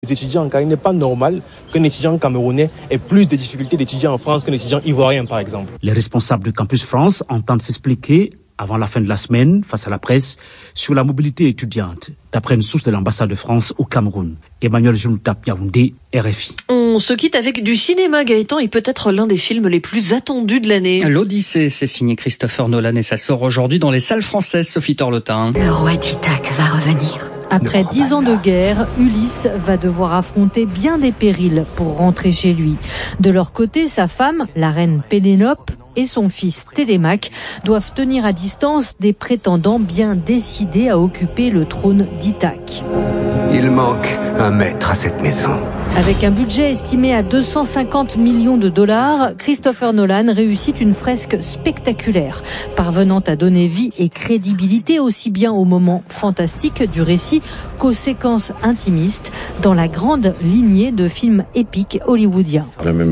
Les étudiants, car il n'est pas normal qu'un étudiant camerounais ait plus de difficultés d'étudier en France qu'un étudiant ivoirien, par exemple. Les responsables de Campus France entendent s'expliquer avant la fin de la semaine face à la presse sur la mobilité étudiante, d'après une source de l'ambassade de France au Cameroun. Emmanuel Jountap Yaoundé, RFI. On se quitte avec du cinéma, Gaëtan, et peut-être l'un des films les plus attendus de l'année. L'Odyssée, c'est signé Christopher Nolan et ça sort aujourd'hui dans les salles françaises, Sophie Torlotin. Le roi d'Ithaque va revenir. Après 10 ans de guerre, Ulysse va devoir affronter bien des périls pour rentrer chez lui. De leur côté, sa femme, la reine Pénélope, et son fils Télémaque doivent tenir à distance des prétendants bien décidés à occuper le trône d'Ithaque. Il manque un maître à cette maison. Avec un budget estimé à 250 millions de dollars, Christopher Nolan réussit une fresque spectaculaire, parvenant à donner vie et crédibilité aussi bien aux moments fantastiques du récit qu'aux séquences intimistes dans la grande lignée de films épiques hollywoodiens.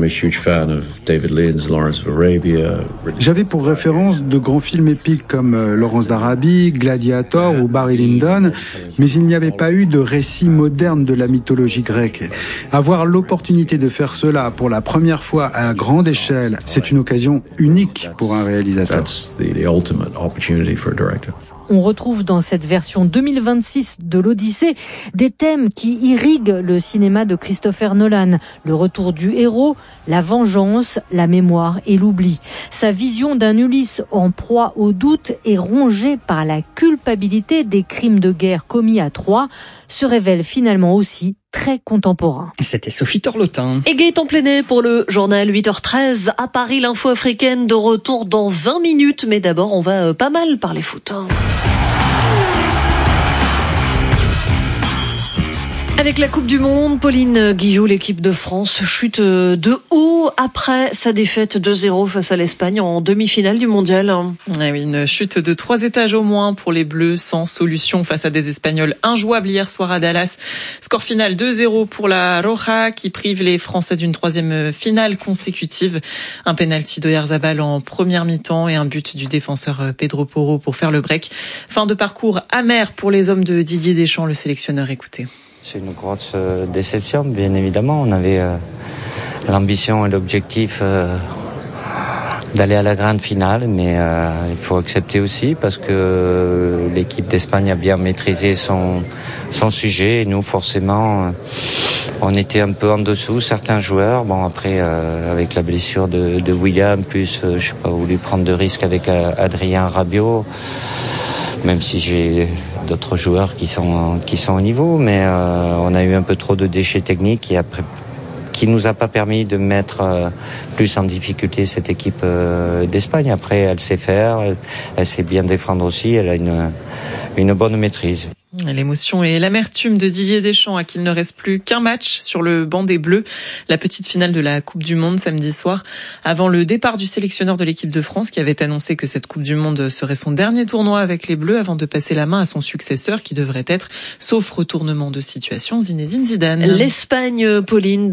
J'avais pour référence de grands films épiques comme Laurence d'Arabie, Gladiator ou Barry Lyndon, mais il n'y avait pas eu de récit moderne de la mythologie grecque. Avoir l'opportunité de faire cela pour la première fois à grande échelle, c'est une occasion unique pour un réalisateur. On retrouve dans cette version 2026 de l'Odyssée des thèmes qui irriguent le cinéma de Christopher Nolan. Le retour du héros, la vengeance, la mémoire et l'oubli. Sa vision d'un Ulysse en proie au doute et rongé par la culpabilité des crimes de guerre commis à Troie se révèle finalement aussi très contemporain. C'était Sophie Torlotin. Et Gaëtan Plenet pour le journal 8h13. À Paris, l'info africaine de retour dans 20 minutes. Mais d'abord, on va pas mal parler foot. Avec la Coupe du Monde, Pauline Guillou, l'équipe de France chute de haut après sa défaite 2-0 face à l'Espagne en demi-finale du Mondial. Eh oui, une chute de 3 étages au moins pour les Bleus, sans solution face à des Espagnols injouables hier soir à Dallas. Score final 2-0 pour la Roja qui prive les Français d'une 3e finale consécutive. Un penalty d'Oyarzabal en première mi-temps et un but du défenseur Pedro Porro pour faire le break. Fin de parcours amer pour les hommes de Didier Deschamps, le sélectionneur. Écoutez. C'est une grosse déception, bien évidemment. On avait l'ambition et l'objectif d'aller à la grande finale, mais il faut accepter aussi parce que l'équipe d'Espagne a bien maîtrisé son sujet. Et nous, forcément, on était un peu en dessous, certains joueurs. Bon, après, avec la blessure de William, plus, je n'ai pas voulu prendre de risques avec Adrien Rabiot, même si j'ai d'autres joueurs qui sont au niveau, mais on a eu un peu trop de déchets techniques qui nous a pas permis de mettre plus en difficulté cette équipe d'Espagne. Après, elle sait faire, elle sait bien défendre aussi, elle a une bonne maîtrise. L'émotion et l'amertume de Didier Deschamps à qu'il ne reste plus qu'un match sur le banc des Bleus. La petite finale de la Coupe du Monde samedi soir avant le départ du sélectionneur de l'équipe de France qui avait annoncé que cette Coupe du Monde serait son dernier tournoi avec les Bleus avant de passer la main à son successeur qui devrait être, sauf retournement de situation, Zinedine Zidane. L'Espagne, Pauline,